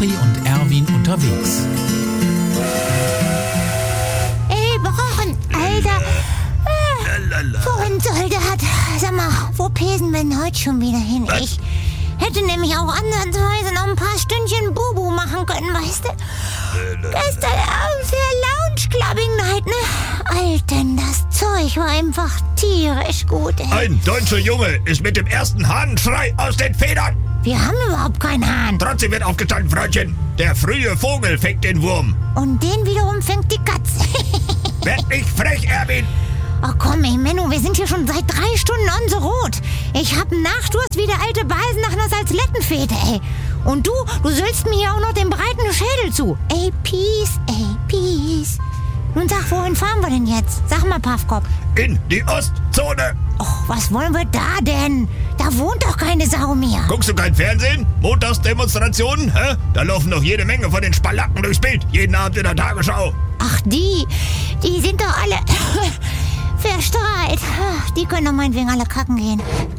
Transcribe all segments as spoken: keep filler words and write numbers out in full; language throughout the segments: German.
Nori und Erwin unterwegs. Ey, Brochen, Alter. Äh, vorhin, Soldat. Sag mal, wo pesen wir denn heute schon wieder hin? Was? Ich hätte nämlich auch ansatzweise noch ein paar Stündchen Bubu machen können, weißt du? Gestern Abend der Lounge-Clubbing-Night, ne? Alter, das Zeug war einfach tierisch gut, ey. Ein deutscher Junge ist mit dem ersten Hahnenschrei aus den Federn. Wir haben überhaupt keinen Hahn. Trotzdem wird aufgestanden, Freundchen. Der frühe Vogel fängt den Wurm. Und den wiederum fängt die Katze. Werd nicht frech, Erwin. Oh komm, ey, Menno, wir sind hier schon seit drei Stunden on the road. Ich hab Nachdurst wie der alte Balsen nach einer Salzlettenfete, ey. Und du, du sülzt mir ja auch noch den breiten Schädel zu. Ey, Peace, ey, Peace. Nun sag, wohin fahren wir denn jetzt? Sag mal, Paffkopf. In die Ostzone. Och, was wollen wir da denn? Da wohnt doch keine Sau mehr. Guckst du kein Fernsehen? Montagsdemonstrationen? Hä? Da laufen noch jede Menge von den Spalacken durchs Bild. Jeden Abend in der Tagesschau. Ach, die, die sind doch alle verstrahlt. Die können doch meinetwegen alle kacken gehen.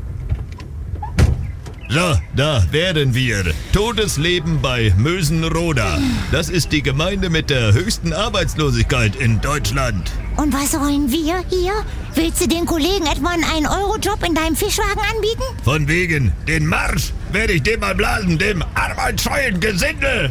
So, da wären wir. Todesleben bei Mösenroda. Das ist die Gemeinde mit der höchsten Arbeitslosigkeit in Deutschland. Und was sollen wir hier? Willst du den Kollegen etwa einen ein Euro Job in deinem Fischwagen anbieten? Von wegen, den Marsch werde ich dem mal blasen, dem arbeitsscheuen Gesindel.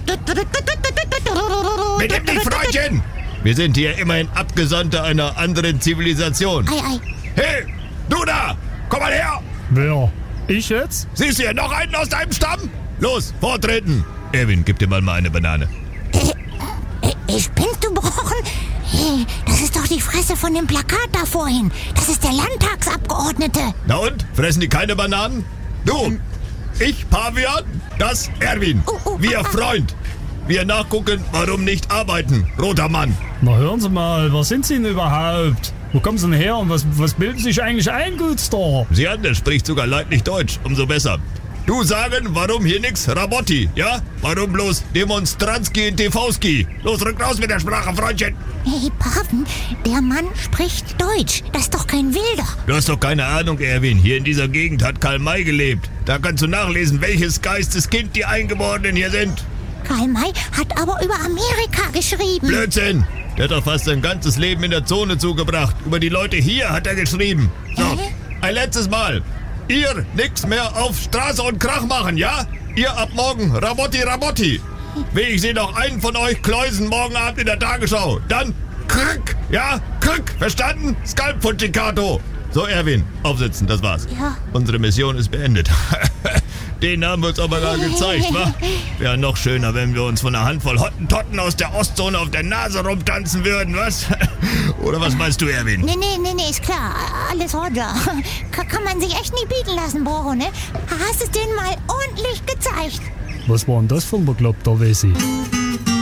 Benimm dich, Freundchen. Wir sind hier immerhin Abgesandte einer anderen Zivilisation. Ei, ei. Hey, du da, komm mal her. Wer? Ich jetzt? Siehst du hier noch einen aus deinem Stamm? Los, vortreten. Erwin, gib dir mal mal eine Banane. Äh, äh, spinnst du, Brochen? Hey, das ist doch die Fresse von dem Plakat da vorhin. Das ist der Landtagsabgeordnete. Na und? Fressen die keine Bananen? Du, ich Pavian, das Erwin. Oh, oh, Wir ah, ah. Freund. Wir nachgucken, warum nicht arbeiten, roter Mann. Na hören Sie mal, was sind Sie denn überhaupt? Wo kommen Sie denn her und was, was bilden Sie sich eigentlich ein, Gutstar? Sie an, der spricht sogar leidlich Deutsch, umso besser. Du sagen, warum hier nix Rabotti, ja? Warum bloß Demonstranski in TVski? Los, rück raus mit der Sprache, Freundchen. Hey, Paven, der Mann spricht Deutsch. Das ist doch kein Wilder. Du hast doch keine Ahnung, Erwin. Hier in dieser Gegend hat Karl May gelebt. Da kannst du nachlesen, welches Geisteskind die Eingeborenen hier sind. Karl May hat aber über Amerika geschrieben. Blödsinn! Der hat doch fast sein ganzes Leben in der Zone zugebracht. Über die Leute hier hat er geschrieben. So, Hä? ein letztes Mal. Ihr nix mehr auf Straße und Krach machen, ja? Ihr ab morgen Rabotti Rabotti. Will ich sehe noch einen von euch kläusen morgen Abend in der Tagesschau. Dann krrk, ja? Krrk, verstanden? Skalpfunchikato. So, Erwin, aufsitzen, das war's. Ja. Unsere Mission ist beendet. Den haben wir uns aber gar gezeigt, wa? Wäre noch schöner, wenn wir uns von einer Handvoll Hottentotten aus der Ostzone auf der Nase rumtanzen würden, was? Oder was meinst du, Erwin? Nee, nee, nee, nee, ist klar. Alles Roger. Ka- kann man sich echt nicht bieten lassen, Boro, ne? Hast es denen mal ordentlich gezeigt. Was war denn das für ein bekloppter Wessi?